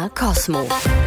MDR Cosmo.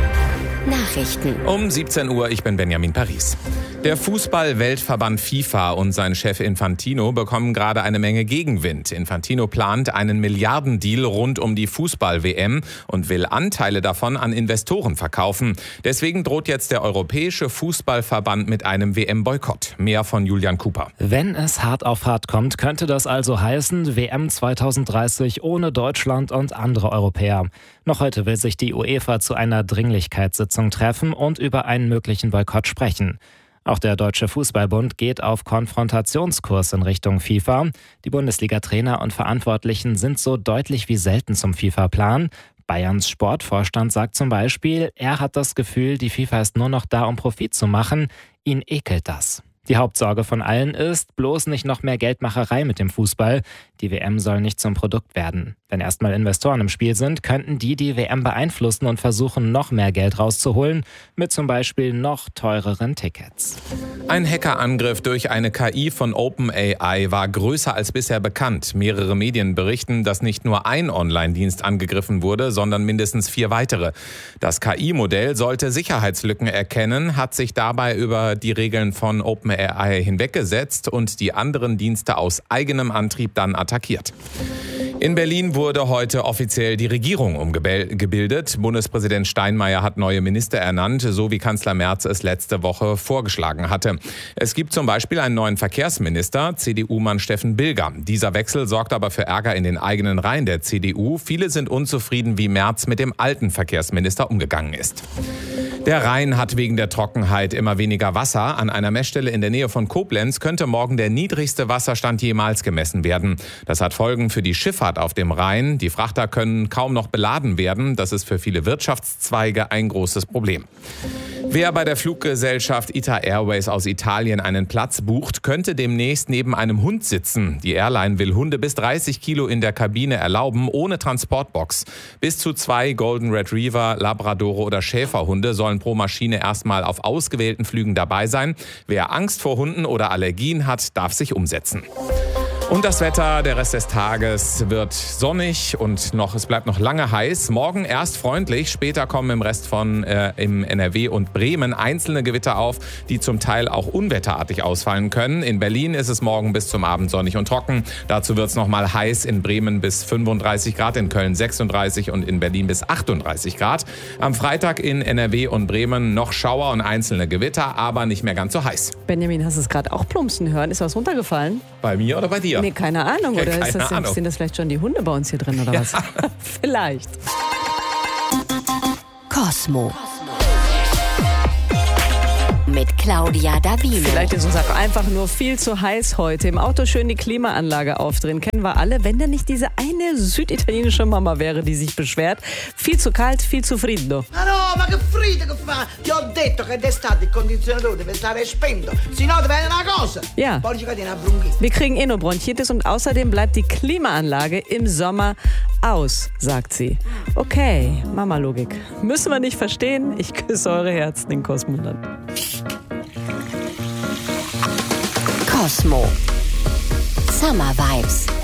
Nachrichten. Um 17 Uhr, ich bin Benjamin Paris. Der Fußball-Weltverband FIFA und sein Chef Infantino bekommen gerade eine Menge Gegenwind. Infantino plant einen Milliardendeal rund um die Fußball-WM und will Anteile davon an Investoren verkaufen. Deswegen droht jetzt der Europäische Fußballverband mit einem WM-Boykott. Mehr von Julian Cooper. Wenn es hart auf hart kommt, könnte das also heißen, WM 2030 ohne Deutschland und andere Europäer. Noch heute will sich die UEFA zu einer Dringlichkeitssitzung treffen und über einen möglichen Boykott sprechen. Auch der Deutsche Fußballbund geht auf Konfrontationskurs in Richtung FIFA. Die Bundesliga-Trainer und Verantwortlichen sind so deutlich wie selten zum FIFA-Plan. Bayerns Sportvorstand sagt zum Beispiel, er hat das Gefühl, die FIFA ist nur noch da, um Profit zu machen. Ihn ekelt das. Die Hauptsorge von allen ist, bloß nicht noch mehr Geldmacherei mit dem Fußball. Die WM soll nicht zum Produkt werden. Wenn erstmal Investoren im Spiel sind, könnten die WM beeinflussen und versuchen, noch mehr Geld rauszuholen, mit zum Beispiel noch teureren Tickets. Ein Hackerangriff durch eine KI von OpenAI war größer als bisher bekannt. Mehrere Medien berichten, dass nicht nur ein Online-Dienst angegriffen wurde, sondern mindestens 4 weitere. Das KI-Modell sollte Sicherheitslücken erkennen, hat sich dabei über die Regeln von OpenAI hinweggesetzt und die anderen Dienste aus eigenem Antrieb dann attackiert. In Berlin wurde heute offiziell die Regierung umgebildet. Bundespräsident Steinmeier hat neue Minister ernannt, so wie Kanzler Merz es letzte Woche vorgeschlagen hatte. Es gibt zum Beispiel einen neuen Verkehrsminister, CDU-Mann Steffen Bilger. Dieser Wechsel sorgt aber für Ärger in den eigenen Reihen der CDU. Viele sind unzufrieden, wie Merz mit dem alten Verkehrsminister umgegangen ist. Der Rhein hat wegen der Trockenheit immer weniger Wasser. An einer Messstelle in der Nähe von Koblenz könnte morgen der niedrigste Wasserstand jemals gemessen werden. Das hat Folgen für die Schifffahrt auf dem Rhein. Die Frachter können kaum noch beladen werden. Das ist für viele Wirtschaftszweige ein großes Problem. Wer bei der Fluggesellschaft ITA Airways aus Italien einen Platz bucht, könnte demnächst neben einem Hund sitzen. Die Airline will Hunde bis 30 Kilo in der Kabine erlauben, ohne Transportbox. Bis zu 2 Golden Retriever, Labradore oder Schäferhunde sollen pro Maschine erstmal auf ausgewählten Flügen dabei sein. Wer Angst vor Hunden oder Allergien hat, darf sich umsetzen. Und das Wetter, der Rest des Tages wird sonnig und es bleibt noch lange heiß. Morgen erst freundlich, später kommen im Rest von im NRW und Bremen einzelne Gewitter auf, die zum Teil auch unwetterartig ausfallen können. In Berlin ist es morgen bis zum Abend sonnig und trocken. Dazu wird es nochmal heiß, in Bremen bis 35 Grad, in Köln 36 und in Berlin bis 38 Grad. Am Freitag in NRW und Bremen noch Schauer und einzelne Gewitter, aber nicht mehr ganz so heiß. Benjamin, hast du es gerade auch plumpsen hören? Ist was runtergefallen? Bei mir oder bei dir? Nee, keine Ahnung. Oder keine Ahnung. Sind das vielleicht schon die Hunde bei uns hier drin oder was? Vielleicht. Cosmo. Mit Claudia Davino. Vielleicht ist uns auch einfach nur viel zu heiß heute. Im Auto schön die Klimaanlage aufdrehen. Kennen wir alle. Wenn da nicht diese eine süditalienische Mama wäre, die sich beschwert. Viel zu kalt, viel zu freddo. Ma no, ma che freddo che fa? Ti ho detto che d'estate il condizionatore deve stare spento. Se no deve una cosa. Ja. Poi ci cade una bronchite. Wir kriegen nur Bronchitis und außerdem bleibt die Klimaanlage im Sommer aus, sagt sie. Okay, Mama-Logik. Müssen wir nicht verstehen. Ich küsse eure Herzen in Cosmoland. Cosmo. Summer Vibes.